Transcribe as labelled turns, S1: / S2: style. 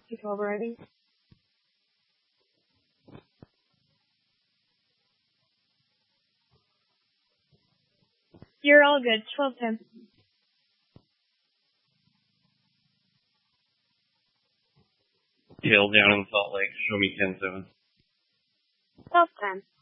S1: You 12 already? You're all good. 12-10.
S2: Hill down in Salt Lake. Show me 10-7.
S1: 12-10.